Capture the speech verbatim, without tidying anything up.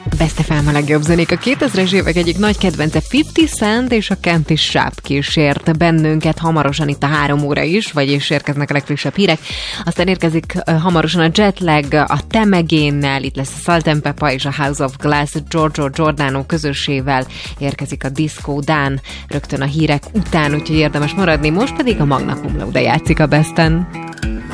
Best ef em a legjobb zenék. A kétezres évek egyik nagy kedvence fifty Cent és a Kenti Sharp kísért bennünket hamarosan itt a három óra is, vagyis érkeznek a legfrissebb hírek. Aztán érkezik hamarosan a Jetlag a Temegénnel, itt lesz a Salt and Pepper és a House of Glass Giorgio Giordano közössével érkezik a Disco Dan rögtön a hírek után, úgyhogy érdemes maradni. Most pedig a Magna Cum Laude játszik a Besten.